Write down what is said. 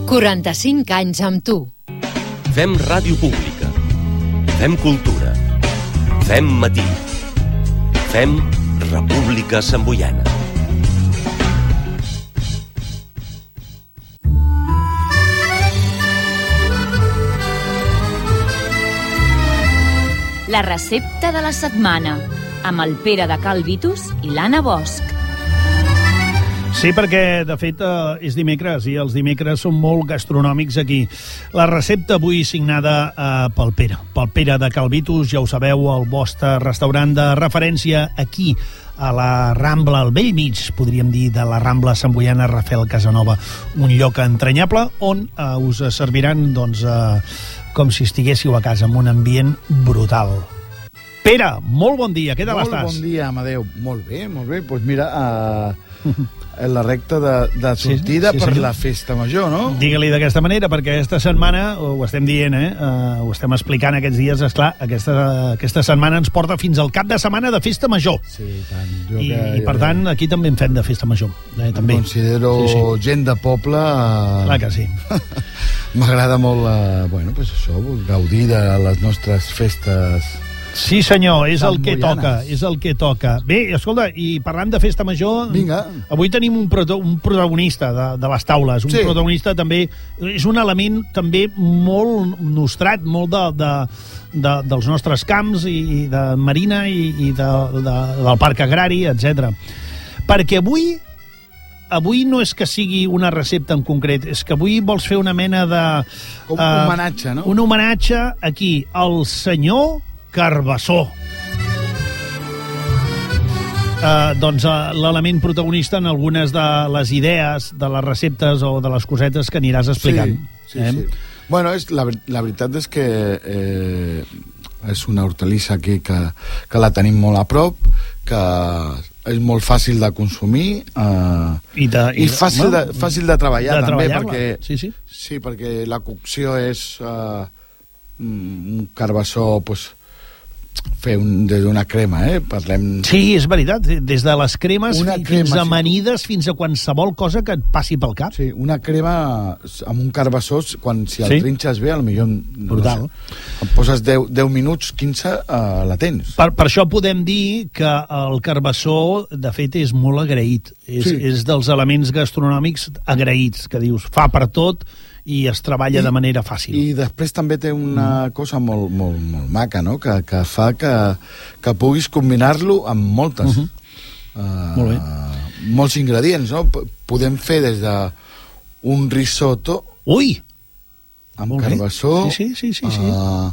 45 anys amb tu. Fem ràdio pública. Fem cultura. Fem matí. Fem República Samboiana. La recepta de la setmana, amb el Pere de Cal Vitus i l'Anna Bosch. Sí, perquè, de fet, és dimecres i els dimecres són molt gastronòmics aquí. La recepta avui signada pel Pere de Cal Vitus, ja ho sabeu, el vostre restaurant de referència aquí, a la Rambla, al bell mig, podríem dir, de la Rambla Samboiana Rafael Casanova. Un lloc entranyable on us serviran, doncs, com si estiguéssiu a casa, amb un ambient brutal. Pere, molt bon dia, què tal estàs? Molt bon dia, Amadeu. Molt bé, molt bé. Doncs mira, la recta de sortida per la festa major, no? Digue-li d'aquesta manera, perquè aquesta setmana, ho estem dient, ho estem explicant aquests dies, esclar, aquesta setmana ens porta fins al cap de setmana de festa major. Sí, tant. I per tant, aquí també en fem de festa major. També. Em considero gent de poble. Clar que sí. M'agrada molt, bueno, pues això, gaudir de les nostres festes. Sí, senyor, és el que toca, és el que toca. Bé, escolta, i parlant de festa major, vinga, avui tenim un protagonista de les taules, un protagonista també, és un element també molt nostrat, molt dels nostres camps i de Marina i del Parc Agrari, etc. Perquè avui no és que sigui una recepta en concret, és que avui vols fer una mena de... Un homenatge, no? Un homenatge aquí, al senyor Carbassó. Doncs l'element protagonista en algunes de les idees, de les receptes o de les cosetes que aniràs explicant. Sí. Bueno, la veritat és que és una hortalissa aquí que la tenim molt a prop, que és molt fàcil de consumir i fàcil de treballar també, perquè sí, perquè la cocció és un carbassó, pues, fer des d'una crema, parlem... Sí, és veritat, des de les cremes fins a amanides, fins a qualsevol cosa que et passi pel cap. Sí, una crema amb un carbassó, si el trinxes bé, potser... Brutal. Em poses 10 minuts, 15, la tens. Per això podem dir que el carbassó, de fet, és molt agraït. És dels elements gastronòmics agraïts, que dius, fa per tot i es treballa de manera fàcil. I després també té una cosa molt, molt, molt maca, no? Que fa que puguis combinar-lo amb moltes. Molt bé. Molts ingredients, no? Podem fer des d'un risotto... Ui! Amb carbassó... Sí.